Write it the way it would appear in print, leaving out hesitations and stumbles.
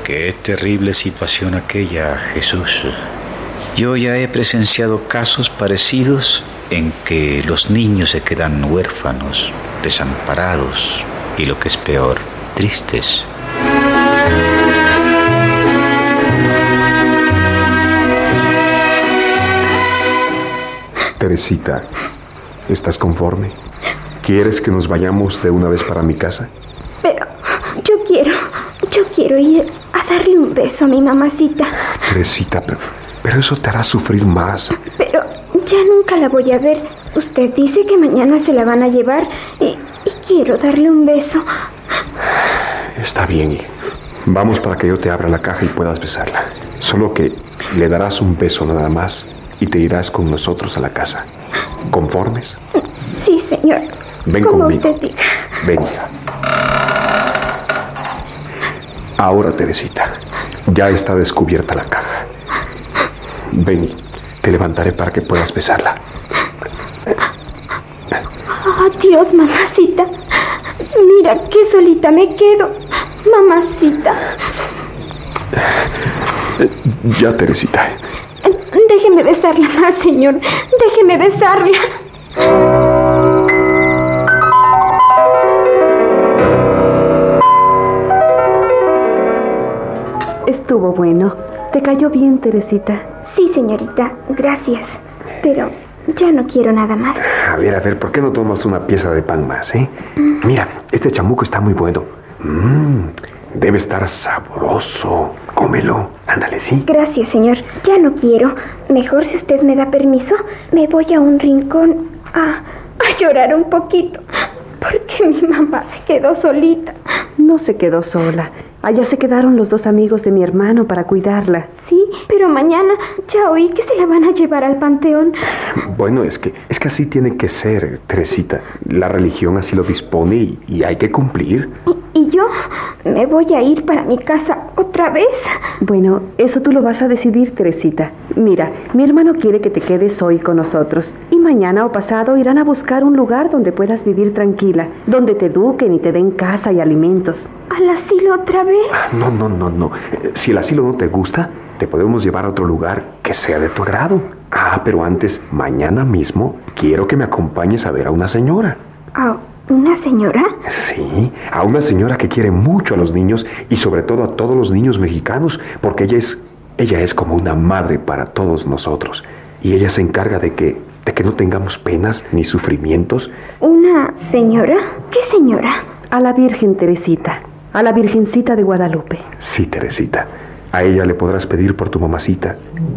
Qué terrible situación aquella, Jesús. Yo ya he presenciado casos parecidos en que los niños se quedan huérfanos, desamparados y, lo que es peor, tristes. Teresita, ¿estás conforme? ¿Quieres que nos vayamos de una vez para mi casa? Pero yo quiero ir a darle un beso a mi mamacita. Teresita, pero eso te hará sufrir más. Pero ya nunca la voy a ver. Usted dice que mañana se la van a llevar y quiero darle un beso. Está bien, hija. Vamos para que yo te abra la caja y puedas besarla. Solo que le darás un beso nada más y te irás con nosotros a la casa. ¿Conformes? Sí, señor. Ven como conmigo. Usted diga. Ven, hija. Ahora, Teresita, ya está descubierta la caja. Ven y te levantaré para que puedas besarla. Adiós, mamacita. Mira qué solita me quedo. Mamacita. Ya, Teresita. Déjeme besarla más, señor. Déjeme besarla. Estuvo bueno. ¿Te cayó bien, Teresita? Sí, señorita. Gracias. Pero ya no quiero nada más. A ver, ¿por qué no tomas una pieza de pan más, eh? Mira, este chamuco está muy bueno. Debe estar sabroso. Cómelo. Ándale, ¿sí? Gracias, señor. Ya no quiero. Mejor, si usted me da permiso, me voy a un rincón a llorar un poquito. Porque mi mamá se quedó solita. No se quedó sola. Allá se quedaron los dos amigos de mi hermano para cuidarla. Sí, pero mañana ya oí que se la van a llevar al panteón. Bueno, es que así tiene que ser, Teresita. La religión así lo dispone y hay que cumplir. ¿Y yo? ¿Me voy a ir para mi casa otra vez? Bueno, eso tú lo vas a decidir, Teresita. Mira, mi hermano quiere que te quedes hoy con nosotros. Y mañana o pasado irán a buscar un lugar donde puedas vivir tranquila, donde te eduquen y te den casa y alimentos. ¿Al asilo otra vez? No. Si el asilo no te gusta, te podemos llevar a otro lugar que sea de tu agrado. Pero antes, mañana mismo, quiero que me acompañes a ver a una señora. ¿A una señora? Sí, a una señora que quiere mucho a los niños y sobre todo a todos los niños mexicanos, porque ella es como una madre para todos nosotros. Y ella se encarga de que no tengamos penas ni sufrimientos. ¿Una señora? ¿Qué señora? A la Virgen Teresita, a la Virgencita de Guadalupe. Sí, Teresita. A ella le podrás pedir por tu mamacita.